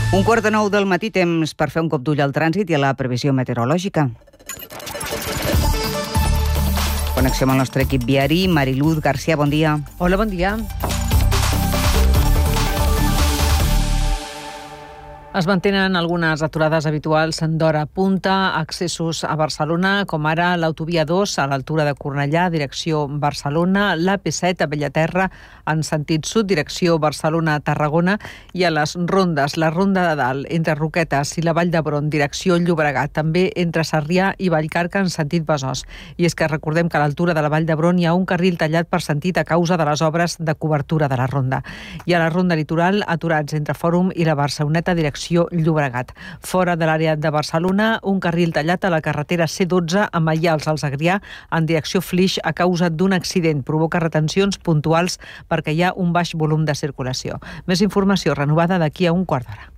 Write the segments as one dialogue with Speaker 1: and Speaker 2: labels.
Speaker 1: 1:45 del matí, temps per fer un cop d'ull al trànsit i a la previsió meteorològica. Connexió amb el nostre equip viari. Mariluz García, bon dia.
Speaker 2: Hola, bon dia. Es mantenen algunes aturades habituals d'hora punta, accessos a Barcelona, com ara l'autovia 2 a l'altura de Cornellà, direcció Barcelona, l'AP7 a Bellaterra, en sentit sud, direcció Barcelona-Tarragona, i a les rondes, la Ronda de Dalt, entre Roquetes i la Vall d'Hebron, direcció Llobregat, també entre Sarrià i Vallcarca, en sentit Besòs. I és que recordem que a l'altura de la Vall d'Hebron hi ha un carril tallat per sentit a causa de les obres de cobertura de la ronda. I a la ronda litoral, aturats entre Fòrum i la Barceloneta, direcció Llobregat. Fora de l'àrea de Barcelona, un carril tallat a la carretera C12 a Maials al Segrià en direcció Flix a causa d'un accident. Provoca retencions puntuals perquè hi ha un baix volum de circulació. Més informació renovada d'aquí a un quart d'hora.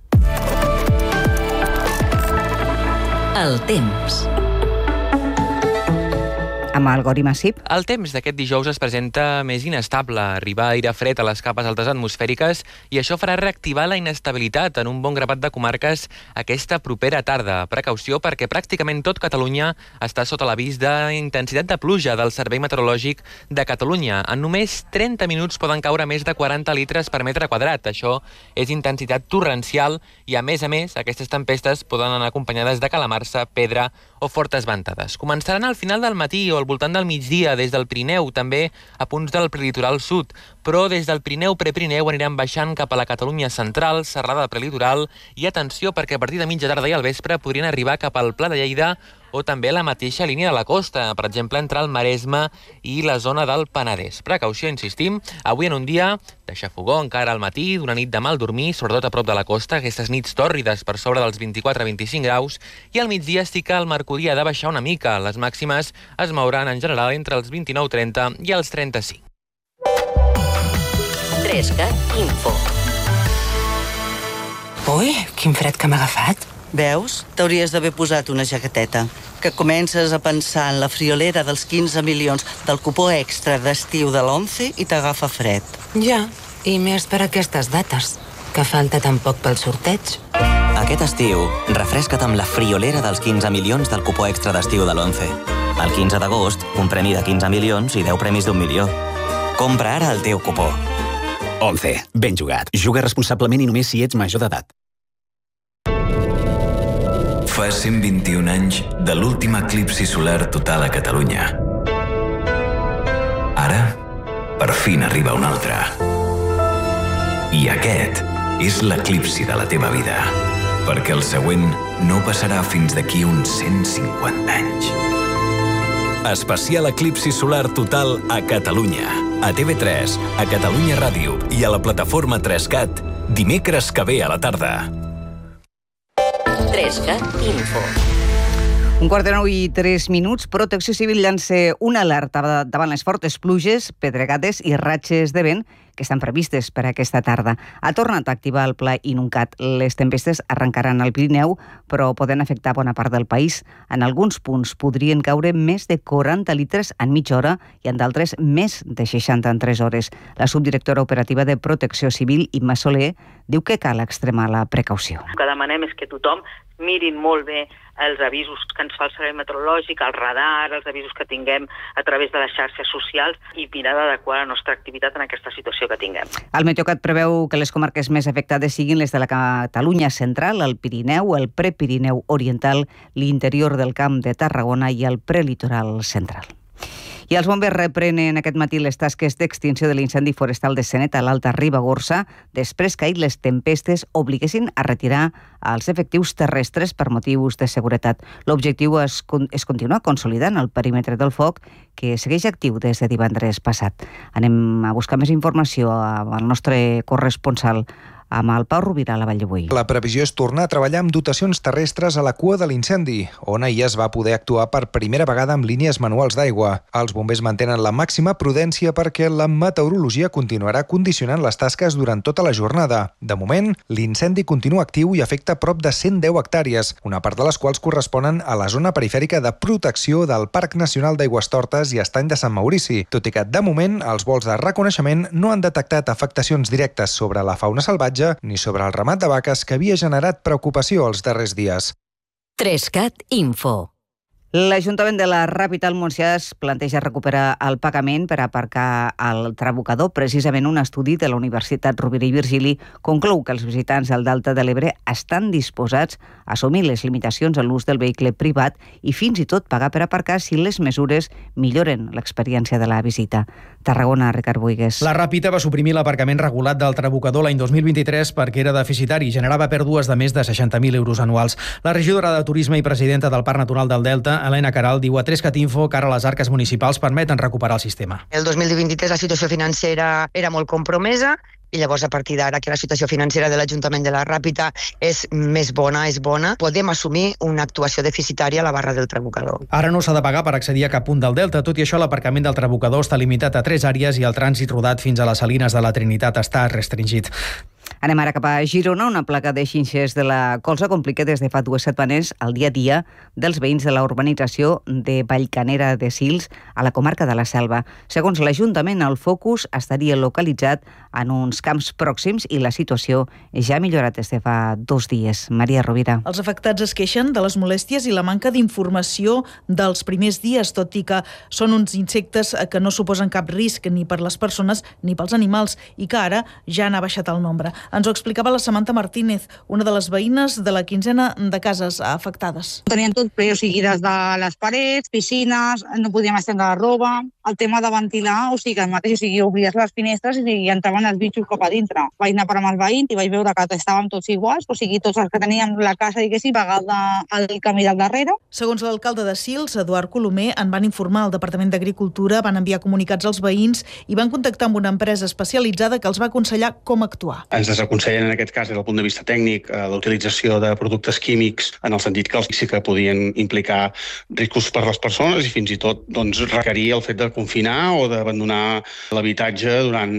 Speaker 3: El temps.
Speaker 1: Amb el Gori Massip.
Speaker 4: El temps d'aquest dijous es presenta més inestable. Arriba aire fred a les capes altes atmosfèriques i això farà reactivar la inestabilitat en un bon grapat de comarques aquesta propera tarda. Precaució perquè pràcticament tot Catalunya està sota l'avís d'intensitat de pluja del Servei Meteorològic de Catalunya. En només 30 minuts poden caure més de 40 litres per metre quadrat. Això és intensitat torrencial i, a més, aquestes tempestes poden anar acompanyades de calamarsa, pedra o fortes ventades. Començaran al final del matí o al voltant del migdia des del Pirineu, també a punts del prelitoral sud, però des del Pirineu, Prepirineu aniran baixant cap a la Catalunya central, serrada prelitoral, i atenció perquè a partir de mitja tarda i al vespre podrien arribar cap al Pla de Lleida o també a la mateixa línia de la costa, per exemple, entre el Maresme i la zona del Penedès. Precaució, insistim, avui en un dia de xafogó encara al matí, d'una nit de mal dormir, sobretot a prop de la costa, aquestes nits tòrrides per sobre dels 24-25 graus, i al migdia sí que el mercuri ha de baixar una mica. Les màximes es mouran en general entre els 29-30 i els 35.
Speaker 3: 3CAT Info.
Speaker 5: Ui, quin fred que m'ha agafat.
Speaker 6: Veus? T'hauries d'haver posat una jaqueteta. Que comences a pensar en la friolera dels 15 milions del cupó extra d'estiu de l'11 i t'agafa fred.
Speaker 5: Ja, i més per aquestes dates, que falta tan poc pel sorteig.
Speaker 7: Aquest estiu, refresca't amb la friolera dels 15 milions del cupó extra d'estiu de l'11. El 15 d'agost, un premi de 15 milions i 10 premis d'1 milió. Compra ara el teu cupó.
Speaker 8: 11. Ben jugat. Juga responsablement i només si ets major d'edat.
Speaker 9: Fa 121 anys de l'últim eclipsi solar total a Catalunya. Ara, per fi n'arriba un altre. I aquest és l'eclipsi de la teva vida, perquè el següent no passarà fins d'aquí uns 150 anys. Especial eclipsi solar total a Catalunya. A TV3, a Catalunya Ràdio i a la plataforma 3CAT, dimecres que ve a la tarda.
Speaker 3: 3CAT Info.
Speaker 1: 1:09:03. Protecció Civil llança una alerta davant les fortes pluges, pedregades i ratxes de vent que estan previstes per aquesta tarda. Ha tornat a activar el pla Inuncat. Les tempestes arrencaran al Pirineu, però poden afectar bona part del país. En alguns punts podrien caure més de 40 litres en mitja hora i en d'altres més de 60 en 3 hores. La subdirectora operativa de Protecció Civil, Imma Soler, diu que cal extremar la precaució.
Speaker 10: El que demanem és que tothom mirin molt bé els avisos que ens fa el Servei Meteorològic, el radar, els avisos que tinguem a través de les xarxes socials i mirar d'adequar la nostra activitat en aquesta situació que tinguem.
Speaker 1: El Meteocat preveu que les comarques més afectades siguin les de la Catalunya central, el Pirineu, el Prepirineu oriental, l'interior del Camp de Tarragona i el prelitoral central. I els bombers reprenen aquest matí les tasques d'extinció de l'incendi forestal de Senet a l'Alta Ribagorça després que ahir les tempestes obliguessin a retirar els efectius terrestres per motius de seguretat. L'objectiu és continuar consolidant el perímetre del foc que segueix actiu des de divendres passat. Anem a buscar més informació amb el nostre corresponsal amb el Pau Rovira a la Vall de Boí.
Speaker 11: La previsió és tornar a treballar amb dotacions terrestres a la cua de l'incendi, on ahir es va poder actuar per primera vegada amb línies manuals d'aigua. Els bombers mantenen la màxima prudència perquè la meteorologia continuarà condicionant les tasques durant tota la jornada. De moment, l'incendi continua actiu i afecta prop de 110 hectàrees, una part de les quals corresponen a la zona perifèrica de protecció del Parc Nacional d'Aigüestortes i Estany de Sant Maurici, tot i que, de moment, els vols de reconeixement no han detectat afectacions directes sobre la fauna salvatge l'habitatge ni sobre el ramat de vaques que havia generat preocupació els darrers dies.
Speaker 3: 3CAT Info.
Speaker 1: L'Ajuntament de la Ràpita al Montsià es planteja recuperar el pagament per aparcar al Trabucador. Precisament un estudi de la Universitat Rovira i Virgili conclou que els visitants del Delta de l'Ebre estan disposats a assumir les limitacions a l'ús del vehicle privat i fins i tot pagar per aparcar si les mesures milloren l'experiència de la visita. Tarragona, Ricard Boigues.
Speaker 12: La Ràpita va suprimir l'aparcament regulat del Trabucador l'any 2023 perquè era deficitari i generava pèrdues de més de 60.000 euros anuals. La regidora de Turisme i presidenta del Parc Natural del Delta, Helena Caral, diu a 3CAT Info que ara les arques municipals permeten recuperar el sistema.
Speaker 13: El 2023 la situació financera era molt compromesa i llavors a partir d'ara que la situació financera de l'Ajuntament de la Ràpita és més bona, podem assumir una actuació deficitària a la barra del Trabucador.
Speaker 12: Ara no s'ha de pagar per accedir a cap punt del Delta, tot i això l'aparcament del Trabucador està limitat a 3 àrees i el trànsit rodat fins a les Salines de la Trinitat està restringit.
Speaker 1: Anem ara cap a Girona. Una plaga de xinxers de la colza complica des de fa 2 setmanes el dia a dia dels veïns de la urbanització de Vallcanera de Sils, a la comarca de la Selva. Segons l'Ajuntament, el focus estaria localitzat en uns camps pròxims i la situació ja ha millorat des de fa 2 dies. Maria Rovira.
Speaker 14: Els afectats es queixen de les molèsties i la manca d'informació dels primers dies, tot i que són uns insectes que no suposen cap risc ni per les persones ni pels animals i que ara ja n'ha baixat el nombre. Ens ho explicava la Samantha Martínez, una de les veïnes de la quinzena de cases afectades.
Speaker 15: Tenien tot ple, o sigui, des de les parets, piscines, no podíem estendre la roba, el tema de ventilar, o sigui, que el mateix, o sigui, obries les finestres i entraven els bitxos cap a dintre. Vaig anar per amb el veïn i vaig veure que estàvem tots iguals, o sigui, tots els que teníem la casa, diguéssim, pagada al camí del darrere.
Speaker 14: Segons l'alcalde de Sils, Eduard Colomer, en van informar al Departament d'Agricultura, van enviar comunicats als veïns i van contactar amb una empresa especialitzada que els va aconsellar com actuar.
Speaker 16: Ens desaconsellen en aquest cas, des del punt de vista tècnic, la utilització de productes químics en el sentit que els sí que podien implicar riscos per les persones i fins i tot requerir el fet de confinar o d'abandonar l'habitatge durant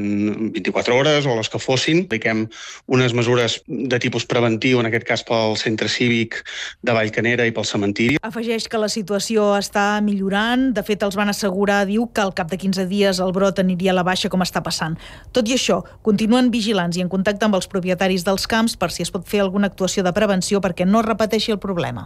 Speaker 16: 24 hores o les que fossin. Apliquem unes mesures de tipus preventiu, en aquest cas pel centre cívic de Vallcanera i pel cementiri.
Speaker 14: Afegeix que la situació està millorant. De fet, els van assegurar, diu, que al cap de 15 dies el brot aniria a la baixa com està passant. Tot i això, continuen vigilants i en contacte amb els propietaris dels camps per si es pot fer alguna actuació de prevenció perquè no es repeteixi el problema.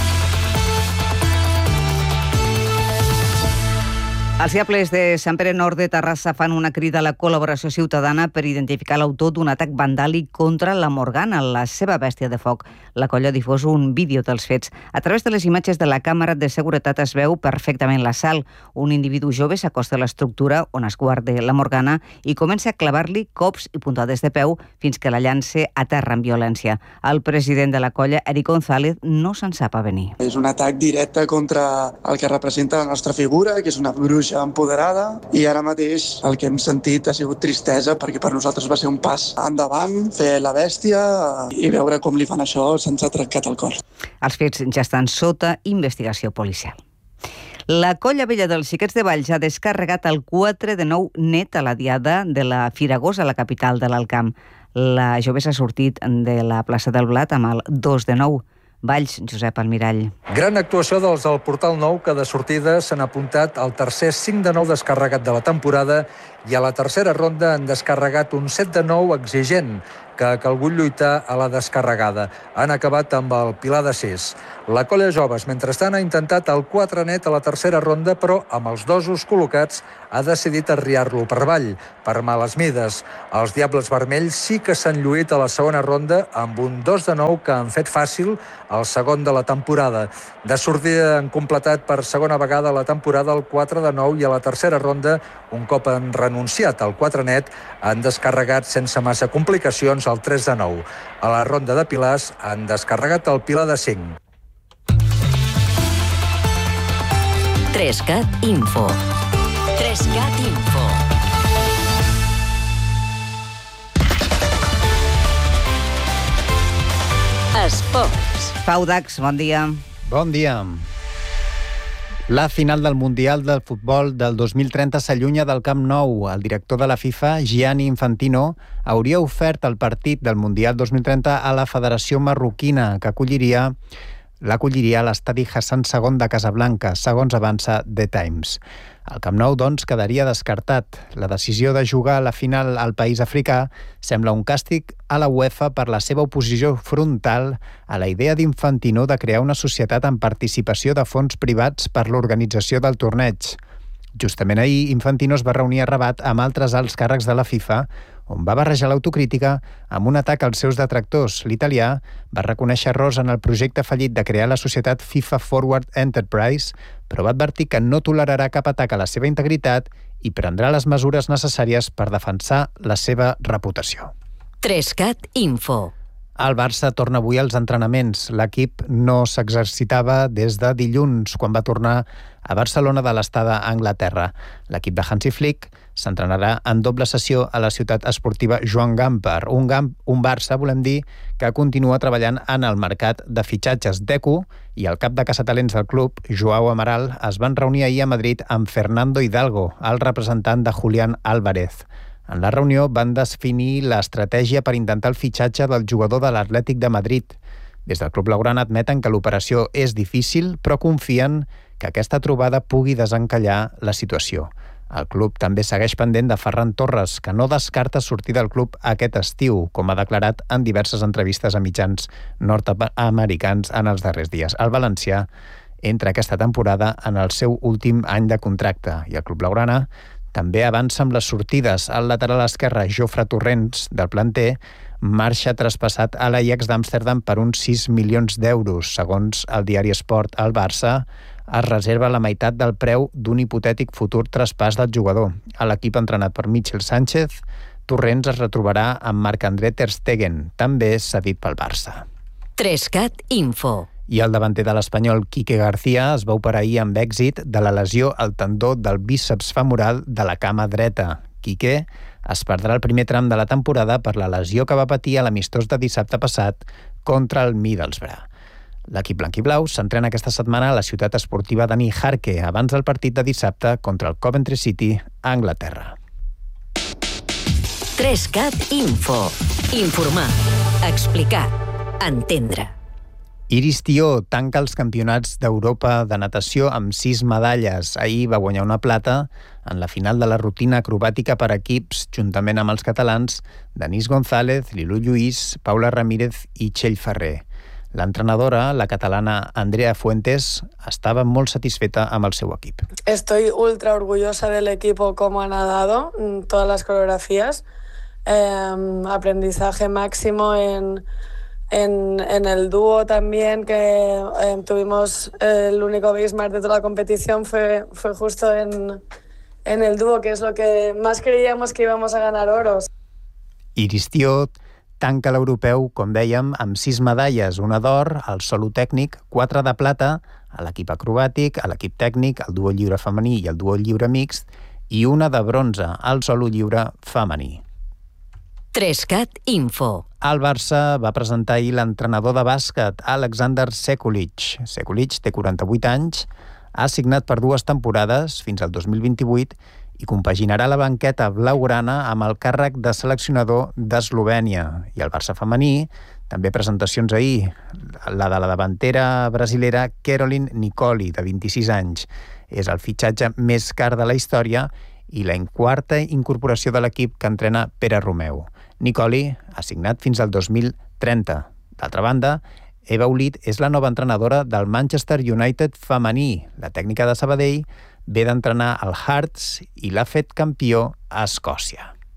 Speaker 1: Els diables de Sant Pere Nord de Terrassa fan una crida a la col·laboració ciutadana per identificar l'autor d'un atac vandàlic contra la Morgana, la seva bèstia de foc. La colla ha difós un vídeo dels fets. A través de les imatges de la càmera de seguretat es veu perfectament l'assalt. Un individu jove s'acosta a l'estructura on es guarda la Morgana i comença a clavar-li cops i puntades de peu fins que la llança a terra amb violència. El president de la colla, Eric González, no se'n sap a venir.
Speaker 17: És un atac directe contra el que representa la nostra figura, que és una bruixa empoderada, i ara mateix el que hem sentit ha sigut tristesa perquè per nosaltres va ser un pas endavant, fer la bèstia i veure com li fan això se'ns ha trencat el cor.
Speaker 1: Els fets ja estan sota investigació policial. La Colla Vella dels Xiquets de Valls ha descarregat el 4 de 9 net a la diada de la Firagós a la capital de l'Alt Camp. La jove s'ha sortit de la plaça del Blat amb el 2 de 9. Valls, Josep Almirall.
Speaker 18: Gran actuació dels del Portal Nou, que de sortida s'han apuntat al tercer 5 de 9 descarregat de la temporada i a la tercera ronda han descarregat un 7 de 9 exigent, que ha calgut lluitar a la descarregada. Han acabat amb el Pilar de Cis. La colla joves, mentrestant, ha intentat el 4 net a la tercera ronda, però amb els dosos col·locats ha decidit arriar-lo per avall, per males mides. Els Diables Vermells sí que s'han lluït a la segona ronda amb un 2 de 9 que han fet fàcil el segon de la temporada. De sortida han completat per segona vegada la temporada el 4 de 9 i a la tercera ronda, un cop han renunciat al 4 net, han descarregat sense massa complicacions el 3 de 9. A la ronda de Pilars han descarregat el Pilar de 5.
Speaker 3: 3CAT Info. 3CAT Info. Esports.
Speaker 1: Pau Dax, bon dia.
Speaker 19: Bon dia. La final del Mundial del Futbol del 2030 s'allunya del Camp Nou. El director de la FIFA, Gianni Infantino, hauria ofert el partit del Mundial 2030 a la Federació Marroquina, que acolliria l'acolliria a l'estadi Hassan II de Casablanca, segons avança The Times. El Camp Nou, doncs, quedaria descartat. La decisió de jugar a la final al país africà sembla un càstig a la UEFA per la seva oposició frontal a la idea d'Infantino de crear una societat amb participació de fons privats per l'organització del torneig. Justament ahir, Infantino es va reunir a Rabat amb altres alts càrrecs de la FIFA, on va barrejar l'autocrítica amb un atac als seus detractors. L'italià va reconèixer errors en el projecte fallit de crear la societat FIFA Forward Enterprise, però va advertir que no tolerarà cap atac a la seva integritat i prendrà les mesures necessàries per defensar la seva reputació.
Speaker 3: 3CAT Info.
Speaker 19: El Barça torna avui als entrenaments. L'equip no s'exercitava des de dilluns, quan va tornar a Barcelona de l'estada a Anglaterra. L'equip de Hansi Flick s'entrenarà en doble sessió a la ciutat esportiva Joan Gamper. Un Barça, volem dir, que continua treballant en el mercat de fitxatges. Deco i el cap de caçatalents del club, Joao Amaral, es van reunir ahir a Madrid amb Fernando Hidalgo, el representant de Julián Álvarez. En la reunió van definir l'estratègia per intentar el fitxatge del jugador de l'Atlètic de Madrid. Des del club blaugrana admeten que l'operació és difícil, però confien que aquesta trobada pugui desencallar la situació. El club també segueix pendent de Ferran Torres, que no descarta sortir del club aquest estiu, com ha declarat en diverses entrevistes a mitjans nord-americans en els darrers dies. El valencià entra aquesta temporada en el seu últim any de contracte i el club blaugrana també avança amb les sortides. El lateral esquerre, Jofre Torrents, del planter, marxa traspassat a l'Ajax d'Amsterdam per uns 6 milions d'euros. Segons el diari Sport, el Barça es reserva la meitat del preu d'un hipotètic futur traspàs del jugador. A l'equip entrenat per Michel Sánchez, Torrents es retrobarà amb Marc-André ter Stegen, també cedit pel Barça.
Speaker 3: 3CAT Info.
Speaker 19: I el davanter de l'Espanyol, Quique García, es va operar ahir amb èxit de la lesió al tendó del bíceps femoral de la cama dreta. Quique es perdrà el primer tram de la temporada per la lesió que va patir a l'amistós de dissabte passat contra el Middlesbrough. L'equip blanquiblau s'entrena aquesta setmana a la ciutat esportiva de Nijarque, abans del partit de dissabte contra el Coventry City a Anglaterra.
Speaker 3: 3CAT Info. Informar, explicar, entendre.
Speaker 19: Iris Tió tanca els campionats d'Europa de natació amb 6 medalles. Ahir va guanyar una plata en la final de la rutina acrobàtica per equips, juntament amb els catalans Denís González, Lilú Lluís, Paula Ramírez i Txell Ferrer. L'entrenadora, la catalana Andrea Fuentes, estava molt satisfeta amb el seu equip.
Speaker 20: Estoy ultra orgullosa del equipo como ha nadado, todas las coreografías. Aprendizaje máximo en el dúo también, que tuvimos el único Bismarck de toda la competición, fue justo en el dúo, que es lo que más creíamos que íbamos a ganar oros.
Speaker 19: Iris Tió tanca l'europeu, com dèiem, amb 6 medalles, una d'or, al solo tècnic, 4 de plata, a l'equip acrobàtic, a l'equip tècnic, al duo lliure femení i al duo lliure mixt, i una de bronze, al solo lliure femení.
Speaker 3: 3CAT Info.
Speaker 19: El Barça va presentar ahir l'entrenador de bàsquet, Alexander Sekulic. Sekulic té 48 anys, ha signat per 2 temporades, fins al 2028, i compaginarà la banqueta blaugrana amb el càrrec de seleccionador d'Eslovènia. I el Barça femení, també presentacions ahir, la de la davantera brasilera Caroline Nicoli, de 26 anys. És el fitxatge més car de la història i la quarta incorporació de l'equip que entrena Pere Romeu. Nicoli ha signat fins al 2030. D'altra banda, Eva Olit és la nova entrenadora del Manchester United femení. La tècnica de Sabadell ve d'entrenar el Hearts i l'ha fet campió a Escòcia.